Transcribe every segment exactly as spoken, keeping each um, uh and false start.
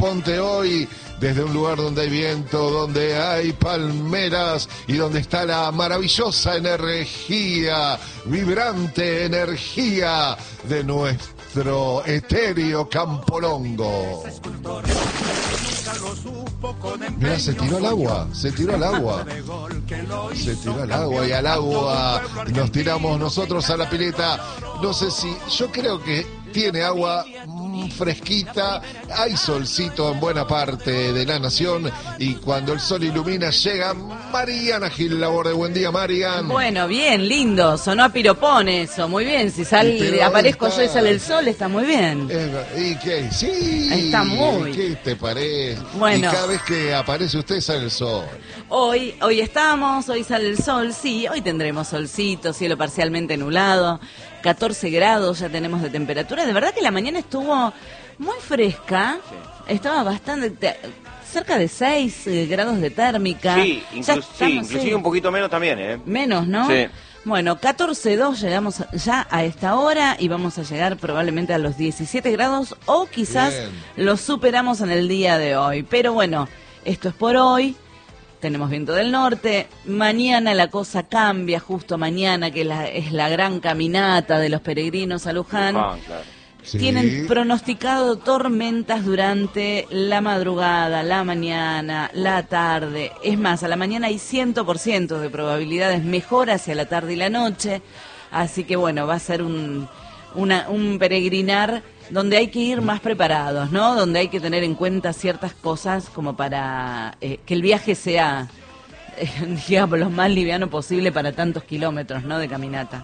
responde hoy desde un lugar donde hay viento, donde hay palmeras y donde está la maravillosa energía, vibrante energía de nuestro etéreo Campolongo. Mira, se tiró al agua, se tiró al agua, se tiró al agua y al agua nos tiramos nosotros a la pileta. No sé si, yo creo que tiene agua fresquita, hay solcito en buena parte de la nación y cuando el sol ilumina llega Mariana Gil Laborde. Buen día, Marian. Bueno, bien, lindo, sonó a piropón eso, muy bien, si sale, aparezco está... yo y sale el sol, está muy bien. ¿Y qué? Sí, está muy. ¿Qué te parece? Bueno. Y cada vez que aparece usted sale el sol. Hoy, hoy estamos, hoy sale el sol, sí, hoy tendremos solcito, cielo parcialmente nublado, catorce grados ya tenemos de temperatura. De verdad que la mañana estuvo muy fresca, sí. Estaba bastante, cerca de seis grados de térmica. Sí, inclu estamos, sí inclusive sí. Un poquito menos también, ¿eh? Menos, ¿no? Sí. Bueno, catorce coma dos llegamos ya a esta hora y vamos a llegar probablemente a los diecisiete grados o quizás Bien. Lo superamos en el día de hoy. Pero bueno, esto es por hoy. Tenemos viento del norte, mañana la cosa cambia, justo mañana, que la, es la gran caminata de los peregrinos a Luján. Ah, claro. Sí. Tienen pronosticado tormentas durante la madrugada, la mañana, la tarde. Es más, a la mañana hay cien por ciento de probabilidades, mejor hacia la tarde y la noche. Así que bueno, va a ser un, una, un peregrinar donde hay que ir más preparados, ¿no? Donde hay que tener en cuenta ciertas cosas como para eh, que el viaje sea, eh, digamos, lo más liviano posible para tantos kilómetros, ¿no? De caminata.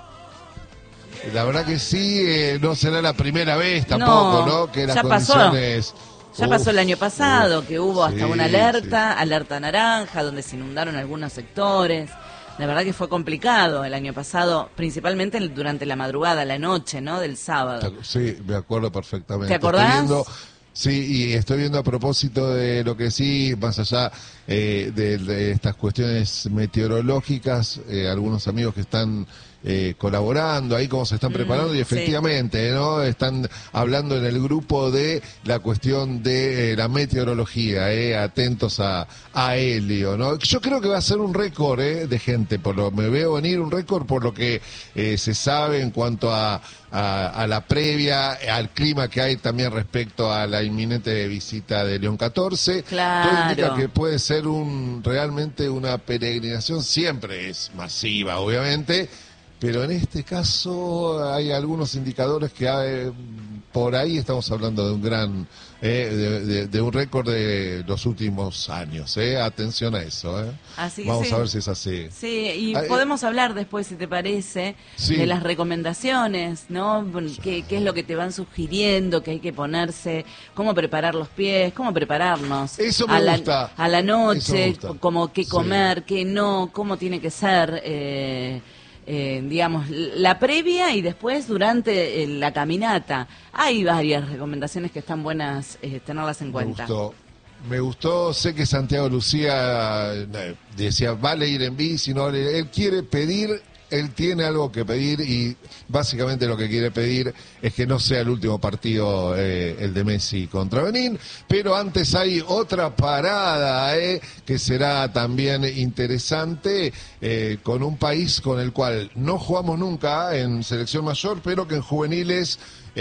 La verdad que sí, eh, no será la primera vez tampoco, ¿no? ¿no? Que las ya condiciones... pasó. Ya pasó el año pasado, uf, que hubo hasta sí, una alerta, sí. alerta naranja, donde se inundaron algunos sectores. La verdad que fue complicado el año pasado, principalmente durante la madrugada, la noche, ¿no? Del sábado. Sí, me acuerdo perfectamente. ¿Te acordás? Estoy viendo, sí, y estoy viendo a propósito de lo que sí, más allá eh, de, de estas cuestiones meteorológicas, eh, algunos amigos que están... Eh, colaborando ahí, cómo se están preparando, mm, y efectivamente, sí. ¿no? Están hablando en el grupo de la cuestión de eh, la meteorología, eh, atentos a, a Helio, ¿no? Yo creo que va a ser un récord eh, de gente, por lo me veo venir un récord por lo que eh, se sabe en cuanto a, a, a la previa, al clima que hay también respecto a la inminente visita de León catorce. Claro. Todo indica que puede ser un realmente una peregrinación, siempre es masiva, obviamente. Pero en este caso hay algunos indicadores que hay, por ahí estamos hablando de un gran, eh, de, de, de un récord de los últimos años. Eh. Atención a eso. Eh. Así que Vamos sí. a ver si es así. Sí, y ah, podemos eh, hablar después, si te parece, sí. de las recomendaciones, ¿no? ¿Qué, qué es lo que te van sugiriendo, que hay que ponerse, cómo preparar los pies, cómo prepararnos eso me a, la, gusta. a la noche, como qué comer, sí. qué no, cómo tiene que ser... Eh, Eh, digamos, la previa y después durante eh, la caminata. Hay varias recomendaciones que están buenas eh, tenerlas en cuenta. Me gustó, me gustó, sé que Santiago Lucía eh, decía, vale ir en bici, no, él quiere pedir, él tiene algo que pedir y básicamente lo que quiere pedir es que no sea el último partido eh, el de Messi contra Benín, pero antes hay otra parada eh, que será también interesante eh, con un país con el cual no jugamos nunca en selección mayor, pero que en juveniles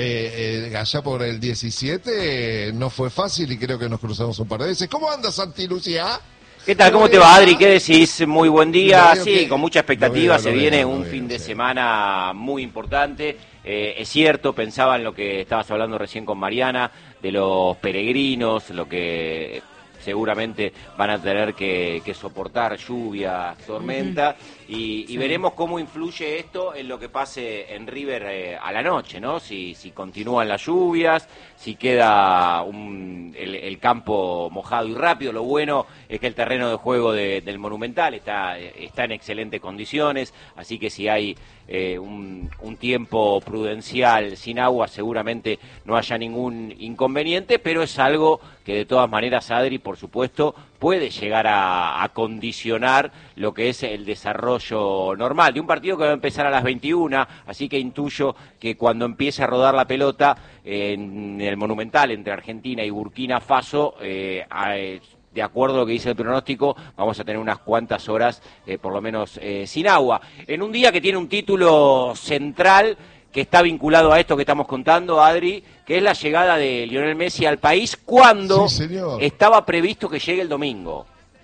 eh, eh, allá por el diecisiete eh, no fue fácil y creo que nos cruzamos un par de veces. ¿Cómo anda Santi Lucía? ¿Qué tal? ¿Cómo te va, Adri? ¿Qué decís? Muy buen día. Sí, que... con mucha expectativa. Veo, se veo, viene veo, un veo, fin de sí. semana muy importante. Eh, es cierto, pensaba en lo que estabas hablando recién con Mariana, de los peregrinos, lo que seguramente van a tener que, que soportar lluvia, tormenta, uh-huh. y, y sí. veremos cómo influye esto en lo que pase en River eh, a la noche, ¿no? Si, si continúan las lluvias, si queda un, el, el campo mojado y rápido. Lo bueno es que el terreno de juego de, del Monumental está, está en excelentes condiciones, así que si hay eh, un, un tiempo prudencial sin agua, seguramente no haya ningún inconveniente, pero es algo que de todas maneras, Adri, por por supuesto, puede llegar a, a condicionar lo que es el desarrollo normal de un partido que va a empezar a las veintiuna, así que intuyo que cuando empiece a rodar la pelota eh, en el Monumental entre Argentina y Burkina Faso, eh, a, de acuerdo a lo que dice el pronóstico, vamos a tener unas cuantas horas, eh, por lo menos, eh, sin agua. En un día que tiene un título central que está vinculado a esto que estamos contando, Adri, que es la llegada de Lionel Messi al país cuando sí, estaba previsto que llegue el domingo.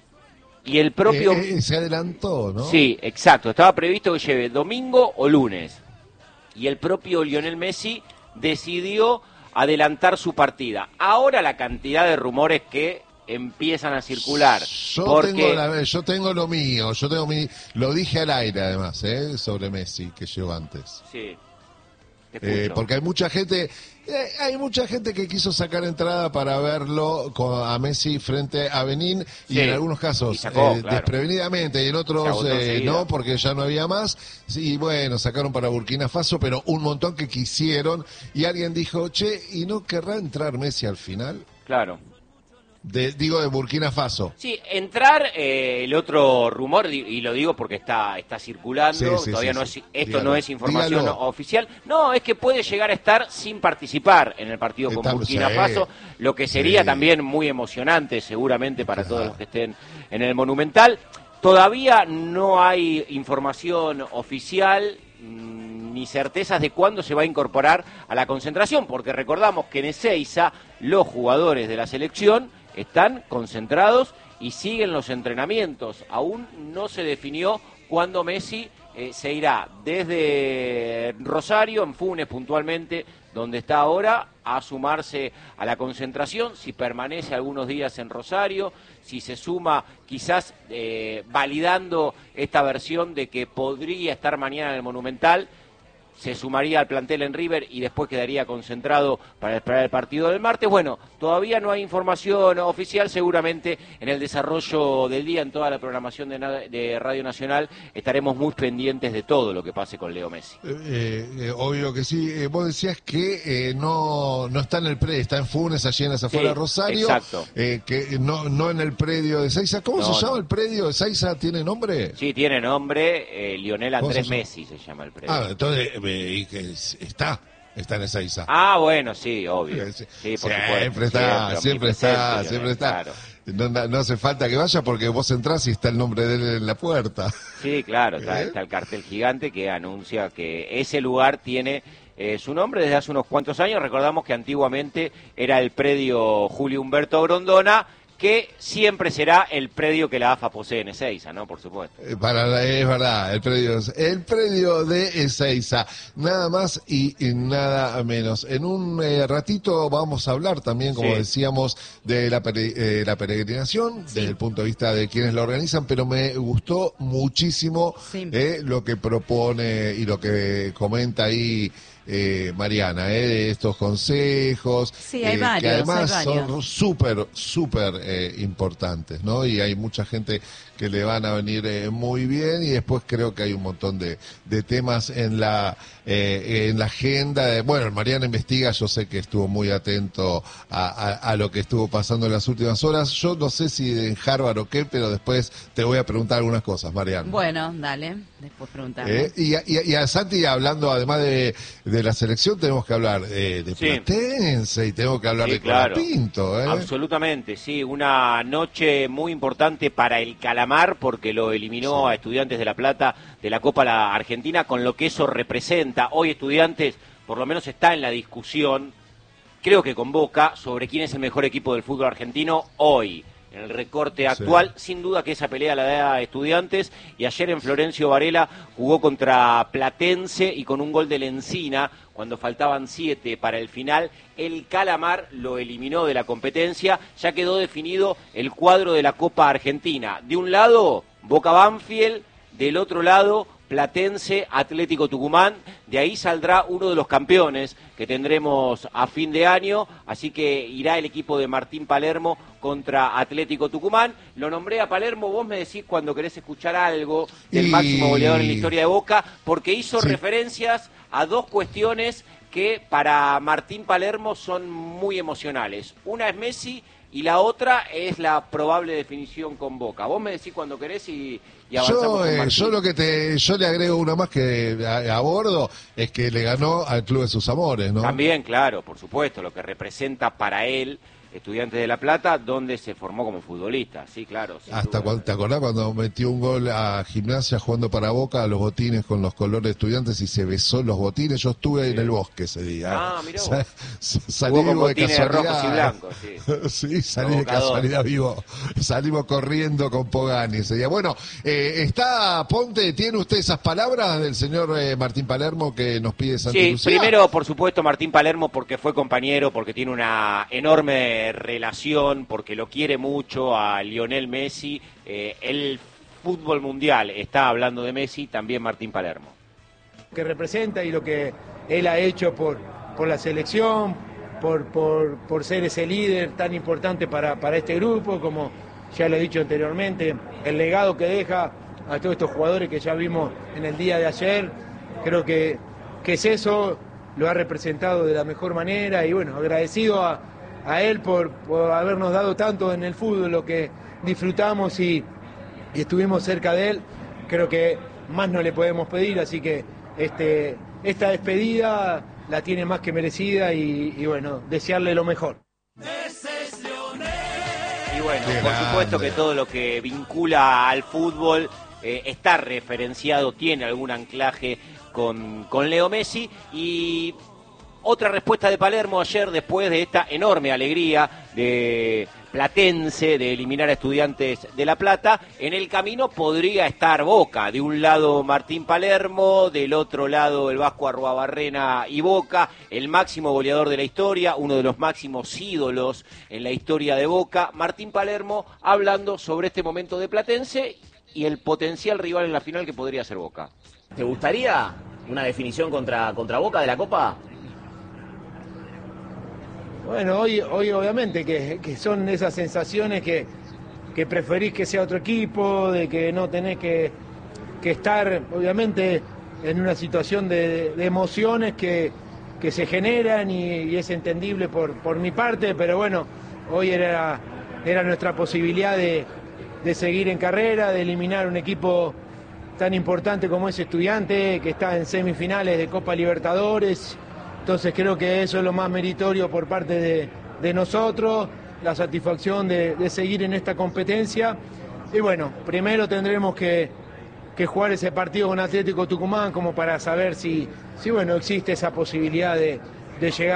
Y el propio... Eh, eh, se adelantó, ¿no? Sí, exacto, estaba previsto que llegue domingo o lunes. Y el propio Lionel Messi decidió adelantar su partida. Ahora la cantidad de rumores que empiezan a circular. Yo, porque... tengo la, yo tengo lo mío, yo tengo mi, lo dije al aire además, ¿eh? Sobre Messi, que llegó antes. Sí. Eh, porque hay mucha gente, eh, hay mucha gente que quiso sacar entrada para verlo con, a Messi frente a Benín, sí, y en algunos casos sacó, eh, claro. desprevenidamente, y en otros eh, no, porque ya no había más. Y bueno, sacaron para Burkina Faso, pero un montón que quisieron, y alguien dijo, che, ¿y no querrá entrar Messi al final? Claro. De, digo, de Burkina Faso. Sí, entrar, eh, el otro rumor, y lo digo porque está está circulando, sí, sí, todavía sí, no sí. es esto Dígalo. no es información Dígalo. oficial, no, es que puede llegar a estar sin participar en el partido con Estamos, Burkina sí. Faso, lo que sería Sí. también muy emocionante seguramente para Claro. todos los que estén en el Monumental. Todavía no hay información oficial ni certezas de cuándo se va a incorporar a la concentración, porque recordamos que en Ezeiza los jugadores de la selección están concentrados y siguen los entrenamientos. Aún no se definió cuándo Messi eh, se irá desde Rosario, en Funes puntualmente, donde está ahora, a sumarse a la concentración, si permanece algunos días en Rosario, si se suma quizás eh, validando esta versión de que podría estar mañana en el Monumental, se sumaría al plantel en River y después quedaría concentrado para esperar el partido del martes. Bueno, todavía no hay información oficial, seguramente en el desarrollo del día, en toda la programación de, de Radio Nacional, estaremos muy pendientes de todo lo que pase con Leo Messi. Eh, eh, obvio que sí. Eh, vos decías que eh, no no está en el predio, está en Funes, allí en las afueras de Sí, Rosario. exacto. Eh, que no no en el predio de Ezeiza. ¿Cómo No, se llama no. el predio de Ezeiza? ¿Tiene nombre? Sí, tiene nombre, eh, Lionel ¿Cómo Andrés se llama? Messi se llama el predio. Ah, entonces eh, y que es- está, está en Ezeiza. Ah, bueno, sí, obvio. Sí, Sí, por siempre supuesto, está, siempre, siempre omnipresente, está, Lionel, siempre está. claro. No, no, no hace falta que vaya porque vos entrás y está el nombre de él en la puerta. Sí, claro, está, ¿Eh? está el cartel gigante que anuncia que ese lugar tiene eh, su nombre desde hace unos cuantos años. Recordamos que antiguamente era el predio Julio Humberto Grondona, que siempre será el predio que la A F A posee en Ezeiza, ¿no? Por supuesto. Eh, Para la- es verdad, el predio, el predio de Ezeiza, nada más y, y nada menos. En un eh, ratito vamos a hablar también, como Sí. decíamos, de la, pere- eh, la peregrinación, Sí. desde el punto de vista de quienes la organizan, pero me gustó muchísimo Sí. eh, lo que propone y lo que comenta ahí eh, Mariana, eh, de estos consejos, Sí, hay eh, varios, que además hay son varios. súper, súper eh, importantes, ¿no? Y hay mucha gente que le van a venir eh, muy bien, y después creo que hay un montón de, de temas en la eh, en la agenda. De, bueno, Mariana investiga, yo sé que estuvo muy atento a, a, a lo que estuvo pasando en las últimas horas. Yo no sé si en Harvard o qué, pero después te voy a preguntar algunas cosas, Mariana. Bueno, dale, después preguntame. Eh, y, a, y a- y a Santi, hablando además de, de la selección, tenemos que hablar eh, de Sí. Platense y tenemos que hablar Sí, de claro. Colapinto. ¿eh? Absolutamente, sí, una noche muy importante para el Calamar porque lo eliminó Sí. a Estudiantes de La Plata de la Copa la Argentina, con lo que eso representa. Hoy Estudiantes por lo menos está en la discusión, creo que con Boca, sobre quién es el mejor equipo del fútbol argentino hoy. En el recorte actual, Sí. sin duda que esa pelea la da Estudiantes, y ayer en Florencio Varela jugó contra Platense y con un gol de Lencina, cuando faltaban siete para el final, el Calamar lo eliminó de la competencia. Ya quedó definido el cuadro de la Copa Argentina. De un lado, Boca Banfield, del otro lado, Platense, Atlético Tucumán. De ahí saldrá uno de los campeones que tendremos a fin de año, así que irá el equipo de Martín Palermo contra Atlético Tucumán. Lo nombré a Palermo, vos me decís cuando querés escuchar algo del Y- máximo goleador en la historia de Boca, porque hizo Sí. referencias a dos cuestiones que para Martín Palermo son muy emocionales. Una es Messi y la otra es la probable definición con Boca. Vos me decís cuando querés y, y avanzamos yo, con eh, Martín. yo lo que te, yo le agrego una más que a, a bordo, es que le ganó al club de sus amores, ¿no? También, claro, por supuesto, lo que representa para él Estudiantes de La Plata, donde se formó como futbolista, sí, claro. Hasta cuando, ¿te acordás cuando metió un gol a Gimnasia jugando para Boca, a los botines con los colores de Estudiantes y se besó los botines? Yo estuve sí. en el bosque ese día. Ah, mirá Sa vos. Salí con vivo de botines casualidad. rojos y blancos, sí. Sí, salí de casualidad vivo. Salimos corriendo con Pogani ese día. Bueno, eh, está, Ponte, ¿tiene usted esas palabras del señor eh, Martín Palermo que nos pide Santa Sí, Lucía? primero, por supuesto, Martín Palermo, porque fue compañero, porque tiene una enorme relación, porque lo quiere mucho a Lionel Messi. Eh, el fútbol mundial está hablando de Messi, también Martín Palermo. Que representa y lo que él ha hecho por, por la selección, por, por, por ser ese líder tan importante para, para este grupo, como ya lo he dicho anteriormente, el legado que deja a todos estos jugadores que ya vimos en el día de ayer, creo que, que es eso, lo ha representado de la mejor manera y bueno, agradecido a a él por, por habernos dado tanto en el fútbol, lo que disfrutamos y, y estuvimos cerca de él, creo que más no le podemos pedir, así que este, esta despedida la tiene más que merecida y, y bueno, desearle lo mejor. Y bueno, por supuesto que todo lo que vincula al fútbol eh, está referenciado, tiene algún anclaje con, con Leo Messi. Y otra respuesta de Palermo ayer después de esta enorme alegría de Platense de eliminar a Estudiantes de La Plata. En el camino podría estar Boca, de un lado Martín Palermo, del otro lado el Vasco Arruabarrena y Boca, el máximo goleador de la historia, uno de los máximos ídolos en la historia de Boca, Martín Palermo, hablando sobre este momento de Platense y el potencial rival en la final que podría ser Boca. ¿Te gustaría una definición contra, contra Boca de la Copa? Bueno, hoy, hoy obviamente que, que son esas sensaciones que, que preferís que sea otro equipo, de que no tenés que, que estar, obviamente, en una situación de, de emociones que, que se generan y, y es entendible por, por mi parte, pero bueno, hoy era, era nuestra posibilidad de, de seguir en carrera, de eliminar un equipo tan importante como es Estudiante, que está en semifinales de Copa Libertadores. Entonces creo que eso es lo más meritorio por parte de, de nosotros, la satisfacción de, de seguir en esta competencia. Y bueno, primero tendremos que, que jugar ese partido con Atlético Tucumán como para saber si, si bueno, existe esa posibilidad de, de llegar.